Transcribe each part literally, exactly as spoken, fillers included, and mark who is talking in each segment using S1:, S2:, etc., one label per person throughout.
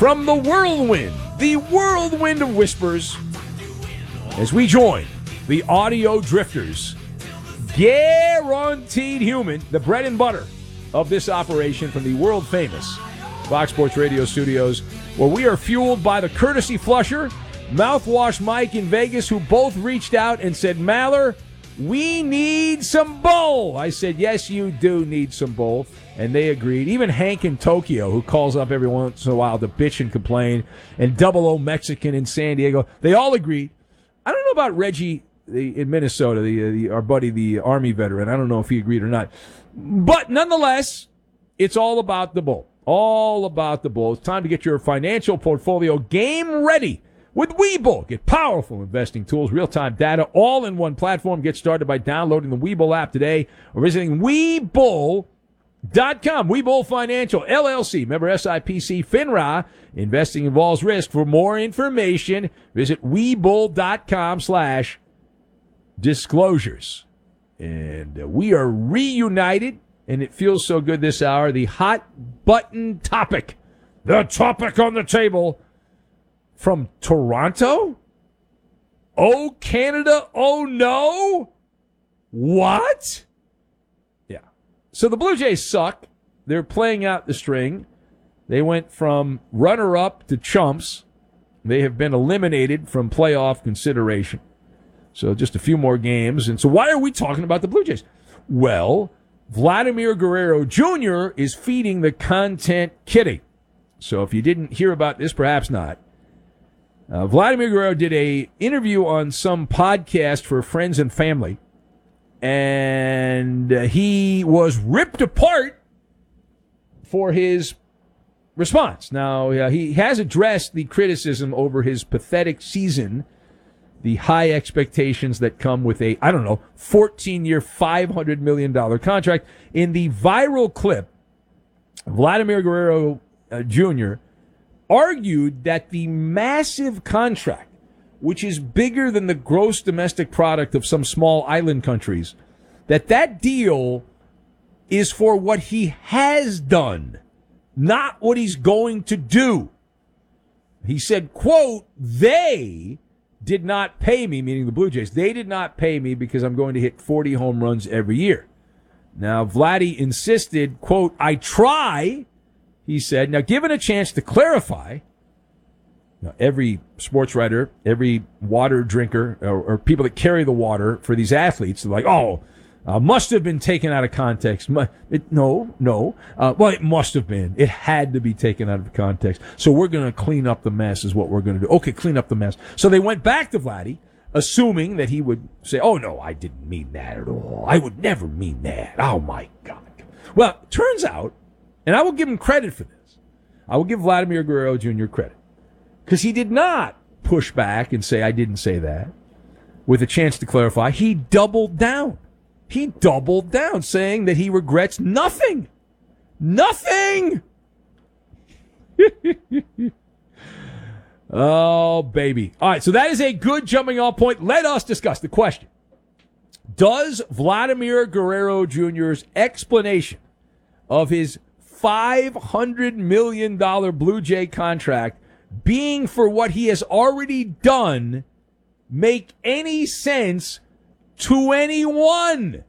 S1: from the whirlwind, the whirlwind of whispers, as we join the audio drifters, guaranteed human, the bread and butter of this operation from the world-famous Fox Sports Radio studios, where we are fueled by the courtesy flusher, Mouthwash Mike in Vegas, who both reached out and said, Maller, we need some bull. I said, yes, you do need some bull. And they agreed. Even Hank in Tokyo, who calls up every once in a while to bitch and complain, and Double O Mexican in San Diego, they all agreed. I don't know about Reggie the, in Minnesota, the, uh, the our buddy, the Army veteran. I don't know if he agreed or not. But nonetheless, it's all about the bull. All about the bull. It's time to get your financial portfolio game ready with Webull. Get powerful investing tools, real-time data, all in one platform. Get started by downloading the Webull app today or visiting Webull dot com. Webull Financial, L L C, member S I P C, FINRA. Investing involves risk. For more information, visit Webull dot com slash disclosures. And uh, we are reunited, and it feels so good this hour. The hot button topic, the topic on the table from Toronto? Oh, Canada, oh no? What? Yeah. So the Blue Jays suck. They're playing out the string. They went from runner-up to chumps. They have been eliminated from playoff consideration. So just a few more games. And so why are we talking about the Blue Jays? Well, Vladimir Guerrero Junior is feeding the content kitty. So if you didn't hear about this, perhaps not. Uh, Vladimir Guerrero did a interview on some podcast for friends and family, and uh, he was ripped apart for his response. Now, uh, he has addressed the criticism over his pathetic season, the high expectations that come with a, I don't know, fourteen-year, five hundred million dollars contract. In the viral clip, Vladimir Guerrero uh, Junior argued that the massive contract, which is bigger than the gross domestic product of some small island countries, that that deal is for what he has done, not what he's going to do. He said, quote, they did not pay me, meaning the Blue Jays. They did not pay me because I'm going to hit forty home runs every year. Now, Vladdy insisted, quote, I try, he said. Now, given a chance to clarify, now, every sports writer, every water drinker, or, or people that carry the water for these athletes, they're like, oh, uh, must have been taken out of context. It, no, no. Uh, well, it must have been. It had to be taken out of context. So we're going to clean up the mess is what we're going to do. Okay, clean up the mess. So they went back to Vladdy, assuming that he would say, oh, no, I didn't mean that at all. I would never mean that. Oh, my God. Well, turns out, and I will give him credit for this. I will give Vladimir Guerrero Junior credit. Because he did not push back and say, I didn't say that. With a chance to clarify, he doubled down. He doubled down, saying that he regrets nothing. Nothing! Oh, baby. All right, so that is a good jumping off point. Let us discuss the question. Does Vladimir Guerrero Junior's explanation of his five hundred million dollars Blue Jay contract being for what he has already done make any sense to anyone?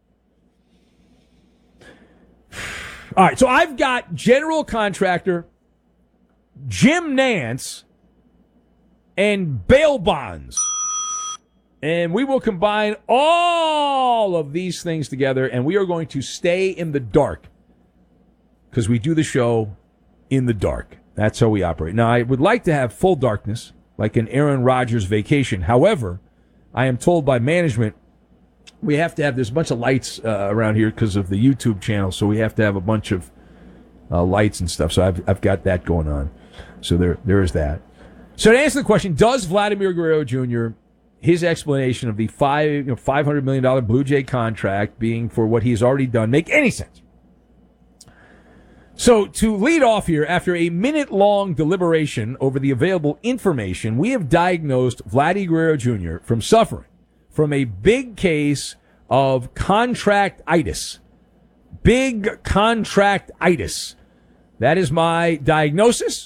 S1: All right, so I've got general contractor Jim Nantz and bail bonds. And we will combine all of these things together, and we are going to stay in the dark because we do the show in the dark. That's how we operate. Now, I would like to have full darkness, like an Aaron Rodgers vacation. However, I am told by management we have to have, there's a bunch of lights uh, around here because of the YouTube channel, so we have to have a bunch of uh, lights and stuff. So I've I've got that going on. So there there is that. So to answer the question, does Vladimir Guerrero Junior, his explanation of the five you know, five hundred million dollars Blue Jay contract being for what he's already done make any sense? So to lead off here, after a minute-long deliberation over the available information, we have diagnosed Vladdy Guerrero Junior from suffering from a big case of contractitis. Big contractitis. That is my diagnosis.